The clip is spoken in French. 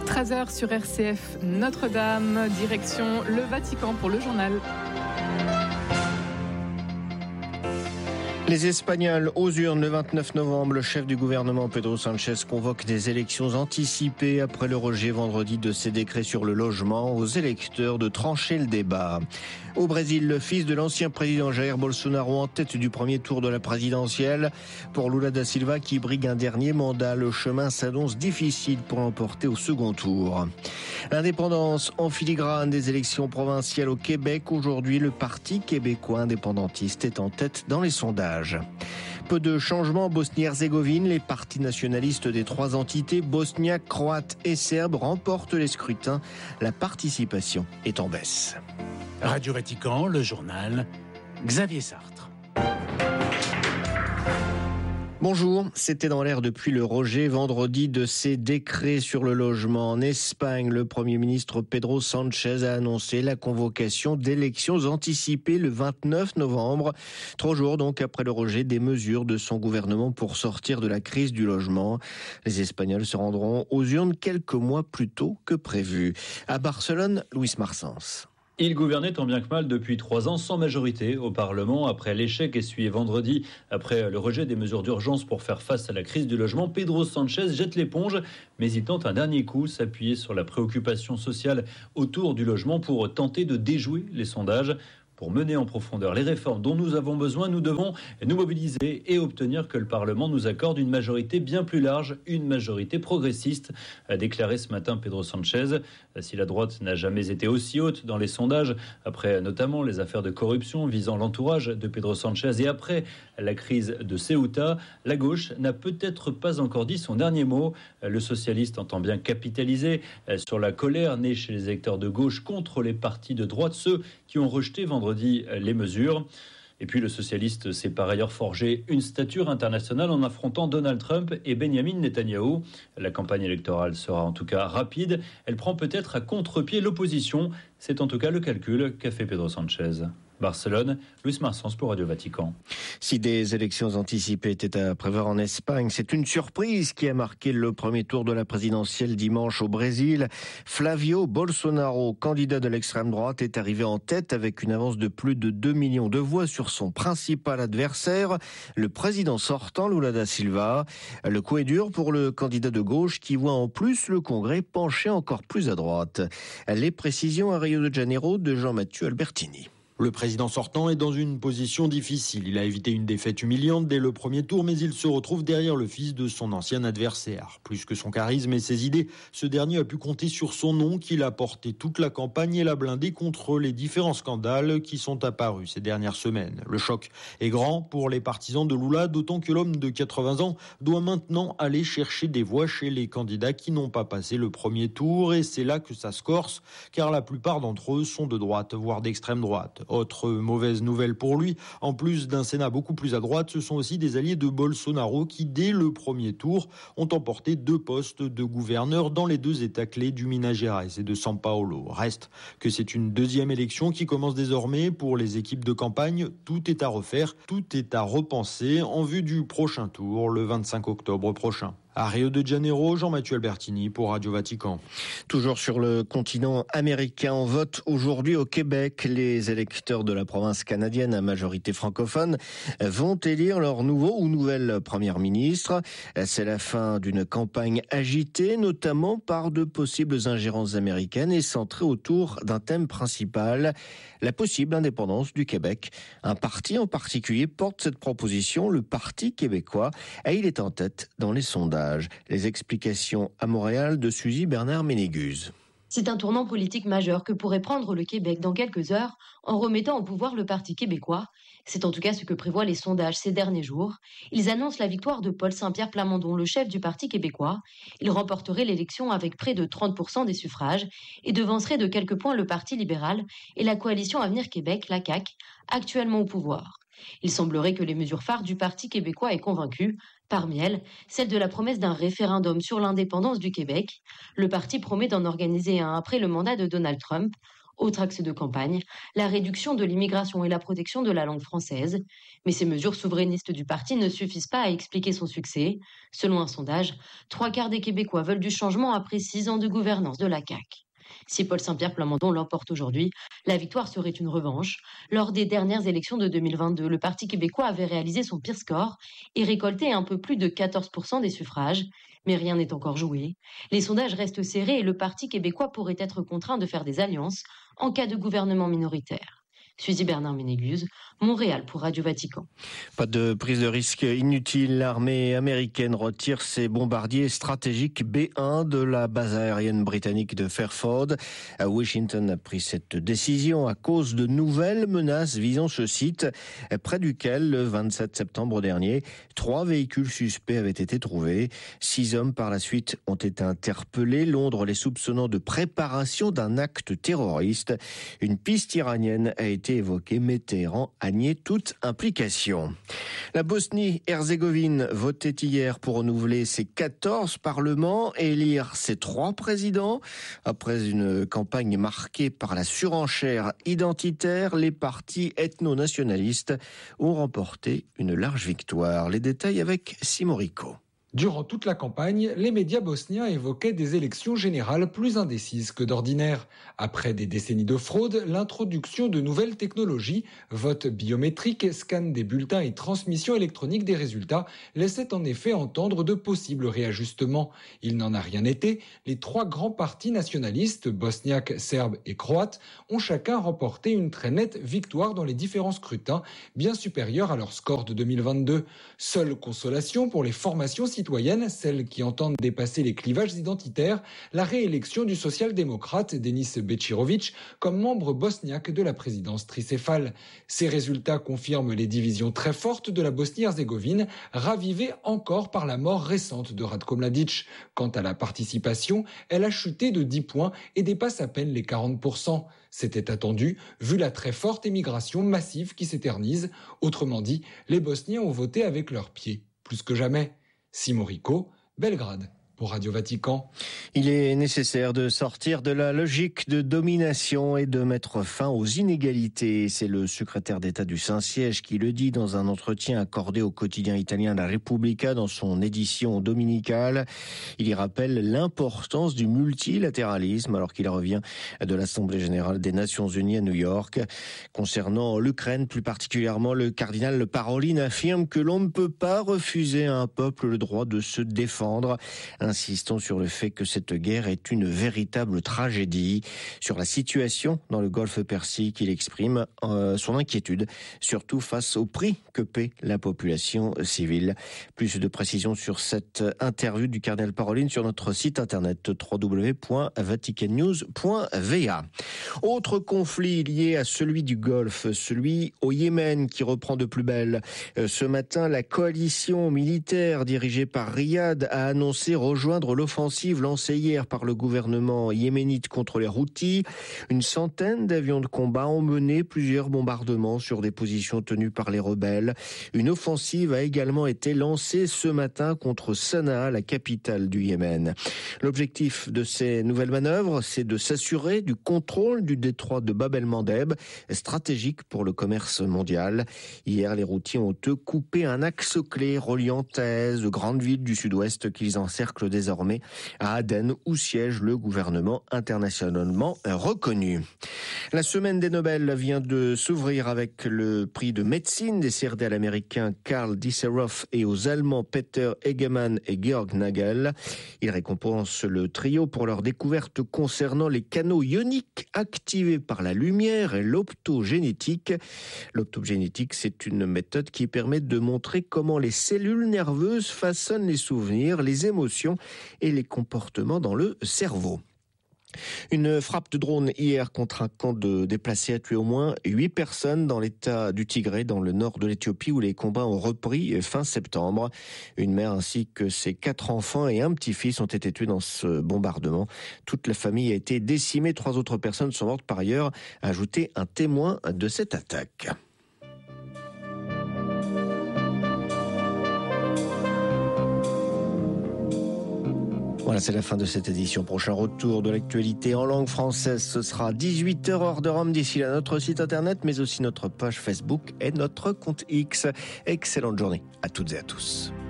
13h sur RCF Notre-Dame, direction le Vatican pour le journal. Les Espagnols aux urnes le 29 novembre. Le chef du gouvernement Pedro Sánchez convoque des élections anticipées après le rejet vendredi de ses décrets sur le logement aux électeurs de trancher le débat. Au Brésil, le fils de l'ancien président Jair Bolsonaro en tête du premier tour de la présidentielle. Pour Lula da Silva qui brigue un dernier mandat, le chemin s'annonce difficile pour l'emporter au second tour. L'indépendance en filigrane des élections provinciales au Québec. Aujourd'hui, le Parti québécois indépendantiste est en tête dans les sondages. Peu de changements en Bosnie-Herzégovine. Les partis nationalistes des trois entités, bosniaques, croates et serbes, remportent les scrutins. La participation est en baisse. Radio Vatican, le journal, Xavier Sartre. Bonjour, c'était dans l'air depuis le rejet vendredi de ces décrets sur le logement. En Espagne, le Premier ministre Pedro Sánchez a annoncé la convocation d'élections anticipées le 29 novembre. 3 jours donc après le rejet des mesures de son gouvernement pour sortir de la crise du logement. Les Espagnols se rendront aux urnes quelques mois plus tôt que prévu. À Barcelone, Luis Marsens. Il gouvernait tant bien que mal depuis 3 ans sans majorité au Parlement. Après l'échec essuyé vendredi, après le rejet des mesures d'urgence pour faire face à la crise du logement, Pedro Sánchez jette l'éponge, mais il tente un dernier coup, s'appuyer sur la préoccupation sociale autour du logement pour tenter de déjouer les sondages. Pour mener en profondeur les réformes dont nous avons besoin, nous devons nous mobiliser et obtenir que le Parlement nous accorde une majorité bien plus large, une majorité progressiste, a déclaré ce matin Pedro Sánchez. Si la droite n'a jamais été aussi haute dans les sondages, après notamment les affaires de corruption visant l'entourage de Pedro Sánchez et après la crise de Ceuta, la gauche n'a peut-être pas encore dit son dernier mot. Le socialiste entend bien capitaliser sur la colère née chez les électeurs de gauche contre les partis de droite, ceux qui ont rejeté vendredi les mesures. Et puis le socialiste s'est par ailleurs forgé une stature internationale en affrontant Donald Trump et Benjamin Netanyahou. La campagne électorale sera en tout cas rapide. Elle prend peut-être à contre-pied l'opposition. C'est en tout cas le calcul qu'a fait Pedro Sánchez. Barcelone, Luis Marsens pour Radio Vatican. Si des élections anticipées étaient à prévoir en Espagne, c'est une surprise qui a marqué le premier tour de la présidentielle dimanche au Brésil. Flavio Bolsonaro, candidat de l'extrême droite, est arrivé en tête avec une avance de plus de 2 millions de voix sur son principal adversaire, le président sortant Lula da Silva. Le coup est dur pour le candidat de gauche qui voit en plus le Congrès pencher encore plus à droite. Les précisions à Rio de Janeiro de Jean-Mathieu Albertini. Le président sortant est dans une position difficile. Il a évité une défaite humiliante dès le premier tour, mais il se retrouve derrière le fils de son ancien adversaire. Plus que son charisme et ses idées, ce dernier a pu compter sur son nom qu'il a porté toute la campagne et l'a blindé contre les différents scandales qui sont apparus ces dernières semaines. Le choc est grand pour les partisans de Lula, d'autant que l'homme de 80 ans doit maintenant aller chercher des voix chez les candidats qui n'ont pas passé le premier tour, et c'est là que ça se corse, car la plupart d'entre eux sont de droite, voire d'extrême droite. Autre mauvaise nouvelle pour lui, en plus d'un Sénat beaucoup plus à droite, ce sont aussi des alliés de Bolsonaro qui, dès le premier tour, ont emporté 2 postes de gouverneur dans les 2 États clés du Minas Gerais et de São Paulo. Reste que c'est une deuxième élection qui commence désormais pour les équipes de campagne. Tout est à refaire, tout est à repenser en vue du prochain tour, le 25 octobre prochain. À Rio de Janeiro, Jean-Mathieu Albertini pour Radio Vatican. Toujours sur le continent américain, on vote aujourd'hui au Québec. Les électeurs de la province canadienne à majorité francophone vont élire leur nouveau ou nouvelle première ministre. C'est la fin d'une campagne agitée, notamment par de possibles ingérences américaines et centrée autour d'un thème principal, la possible indépendance du Québec. Un parti en particulier porte cette proposition, le Parti québécois, et il est en tête dans les sondages. Les explications à Montréal de Suzy Bernard-Ménégus. C'est un tournant politique majeur que pourrait prendre le Québec dans quelques heures en remettant au pouvoir le Parti québécois. C'est en tout cas ce que prévoient les sondages ces derniers jours. Ils annoncent la victoire de Paul Saint-Pierre Plamondon, le chef du Parti québécois. Il remporterait l'élection avec près de 30% des suffrages et devancerait de quelques points le Parti libéral et la coalition Avenir Québec, la CAQ, actuellement au pouvoir. Il semblerait que les mesures phares du Parti québécois aient convaincu. Parmi elles, celle de la promesse d'un référendum sur l'indépendance du Québec. Le parti promet d'en organiser un après le mandat de Donald Trump. Autre axe de campagne, la réduction de l'immigration et la protection de la langue française. Mais ces mesures souverainistes du parti ne suffisent pas à expliquer son succès. Selon un sondage, 3/4 des Québécois veulent du changement après 6 ans de gouvernance de la CAQ. Si Paul Saint-Pierre Plamondon l'emporte aujourd'hui, la victoire serait une revanche. Lors des dernières élections de 2022, le Parti québécois avait réalisé son pire score et récolté un peu plus de 14% des suffrages. Mais rien n'est encore joué. Les sondages restent serrés et le Parti québécois pourrait être contraint de faire des alliances en cas de gouvernement minoritaire. Suzy Bernard Ménéguse, Montréal pour Radio Vatican. Pas de prise de risque inutile. L'armée américaine retire ses bombardiers stratégiques B-1 de la base aérienne britannique de Fairford. Washington a pris cette décision à cause de nouvelles menaces visant ce site, près duquel, le 27 septembre dernier, 3 véhicules suspects avaient été trouvés. 6 hommes par la suite ont été interpellés, Londres les soupçonnant de préparation d'un acte terroriste. Une piste iranienne a été évoquée, mais Téhéran a nié toute implication. La Bosnie-Herzégovine votait hier pour renouveler ses 14 parlements et élire ses 3 présidents. Après une campagne marquée par la surenchère identitaire, les partis ethno-nationalistes ont remporté une large victoire. Les détails avec Simon Rico. Durant toute la campagne, les médias bosniens évoquaient des élections générales plus indécises que d'ordinaire. Après des décennies de fraude, l'introduction de nouvelles technologies, vote biométrique, scan des bulletins et transmission électronique des résultats laissaient en effet entendre de possibles réajustements. Il n'en a rien été. Les 3 grands partis nationalistes, bosniaques, serbes et croates, ont chacun remporté une très nette victoire dans les différents scrutins, bien supérieure à leur score de 2022. Seule consolation pour les formations citoyennes, celles qui entendent dépasser les clivages identitaires, la réélection du social-démocrate Denis Bečirović comme membre bosniaque de la présidence tricéphale. Ces résultats confirment les divisions très fortes de la Bosnie-Herzégovine, ravivées encore par la mort récente de Ratko Mladić. Quant à la participation, elle a chuté de 10 points et dépasse à peine les 40%. C'était attendu, vu la très forte émigration massive qui s'éternise. Autrement dit, les Bosniens ont voté avec leurs pieds, plus que jamais. Simon Rico, Belgrade, pour Radio Vatican. Il est nécessaire de sortir de la logique de domination et de mettre fin aux inégalités. C'est le secrétaire d'État du Saint-Siège qui le dit dans un entretien accordé au quotidien italien La Repubblica dans son édition dominicale. Il y rappelle l'importance du multilatéralisme alors qu'il revient de l'Assemblée générale des Nations unies à New York. Concernant l'Ukraine, plus particulièrement, le cardinal Parolin affirme que l'on ne peut pas refuser à un peuple le droit de se défendre, insistant sur le fait que cette guerre est une véritable tragédie. Sur la situation dans le Golfe Persique, il exprime son inquiétude, surtout face au prix que paie la population civile. Plus de précisions sur cette interview du cardinal Parolin sur notre site internet www.vaticannews.va. Autre conflit lié à celui du Golfe, celui au Yémen qui reprend de plus belle. Ce matin, la coalition militaire dirigée par Riyad a annoncé rejoindre l'offensive lancée hier par le gouvernement yéménite contre les Houthis. Une centaine d'avions de combat ont mené plusieurs bombardements sur des positions tenues par les rebelles. Une offensive a également été lancée ce matin contre Sanaa, la capitale du Yémen. L'objectif de ces nouvelles manœuvres, c'est de s'assurer du contrôle du détroit de Bab el-Mandeb, stratégique pour le commerce mondial. Hier, les Houthis ont coupé un axe clé reliant Taïz, de grandes villes du sud-ouest qu'ils encerclent désormais à Aden, où siège le gouvernement internationalement reconnu. La semaine des Nobel vient de s'ouvrir avec le prix de médecine décerné à l'américain Karl Disseroff et aux Allemands Peter Hegemann et Georg Nagel. Il récompense le trio pour leur découverte concernant les canaux ioniques activés par la lumière et l'optogénétique. L'optogénétique, c'est une méthode qui permet de montrer comment les cellules nerveuses façonnent les souvenirs, les émotions et les comportements dans le cerveau. Une frappe de drone hier contre un camp de déplacés a tué au moins 8 personnes dans l'état du Tigré, dans le nord de l'Éthiopie, où les combats ont repris fin septembre. Une mère ainsi que ses 4 enfants et un petit-fils ont été tués dans ce bombardement. Toute la famille a été décimée. 3 autres personnes sont mortes par ailleurs, a ajouté un témoin de cette attaque. Voilà, c'est la fin de cette édition. Prochain retour de l'actualité en langue française, ce sera 18h heure de Rome. D'ici là, notre site internet, mais aussi notre page Facebook et notre compte X. Excellente journée à toutes et à tous.